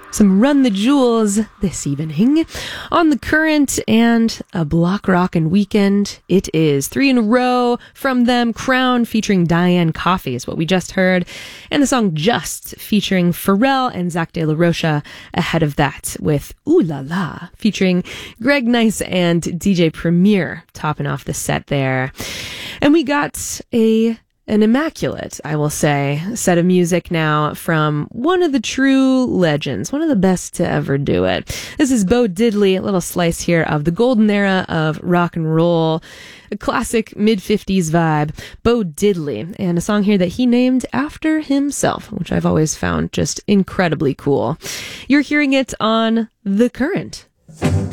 Some Run the Jewels this evening on The Current and a block rockin' weekend. It is 3 in a row from them. Crown featuring Diane Coffey is what we just heard, and the song Just featuring Pharrell and Zach De La Rocha ahead of that with Ooh La La featuring Greg Nice and DJ Premier topping off the set there. And we got an immaculate, I will say, set of music now from one of the true legends, one of the best to ever do it. This is Bo Diddley, a little slice here of the golden era of rock and roll, a classic mid-50s vibe, Bo Diddley, and a song here that he named after himself, which I've always found just incredibly cool. You're hearing it on The Current.